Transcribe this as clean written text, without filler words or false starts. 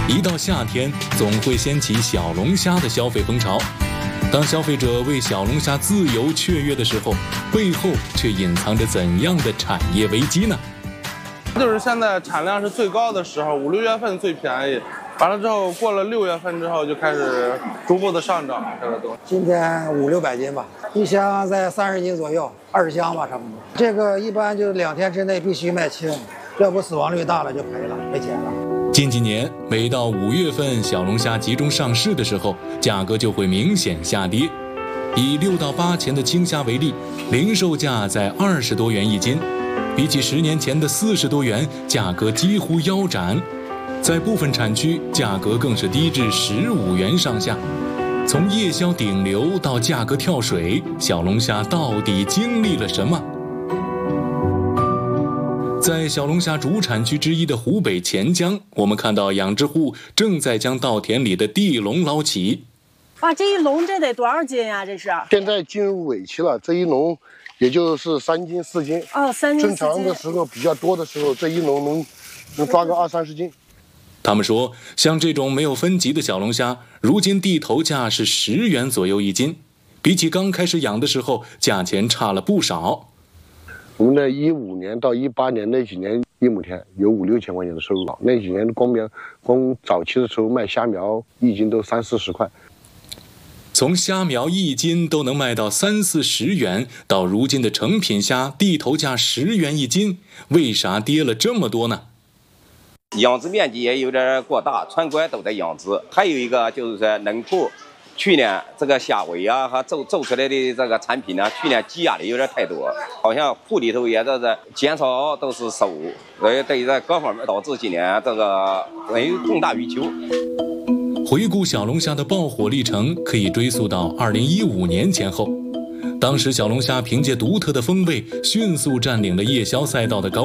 一到夏天，总会掀起小龙虾的消费风潮。当消费者为小龙虾自由雀跃的时候，背后却隐藏着怎样的产业危机呢？ 就是现在产量是最高的时候，5、6月份最便宜，完了之后过了6月份之后就开始逐步的上涨。这个东西今天500、600斤吧，一箱在30斤左右，20箱吧差不多。这个一般就2天之内必须卖清，要不死亡率大了就赔了，赔钱了。 近几年，每到5月份小龙虾集中上市的时候，价格就会明显下跌。以6到8钱的青虾为例，零售价在20多元一斤，比起10年前的40多元，价格几乎腰斩。在部分产区，价格更是低至15元上下。从夜宵顶流到价格跳水，小龙虾到底经历了什么？在小龙虾主产区之一的湖北潜江，我们看到养殖户正在将稻田里的地笼捞起。 哇，这一笼这得多少斤呀？这是现在进入尾期了，这一笼也就是3斤4斤。 哦，3斤4斤。 正常的时候比较多的时候，这一笼能抓个20、30斤。 他们说，像这种没有分级的小龙虾，如今地头价是10元左右一斤，比起刚开始养的时候，价钱差了不少。 我们在15年到18年那几年，一亩田有5、6千块钱的收入。那几年光早期的时候卖虾苗1斤都30、40块。 从虾苗1斤都能卖到30、40元，到如今的成品虾地头价10元一斤，为啥跌了这么多呢？ 养殖面积也有点过大，全国都在养殖。还有一个就是说，农户去年这个虾尾啊和做出来的这个产品呢，去年积压的有点太多，好像户里头也都是减少都是收，所以对这各方面导致今年这个没有供大于求。 回顾小龙虾的爆火历程，可以追溯到2015年前后。当时小龙虾凭借独特的风味，迅速占领了夜宵赛道的高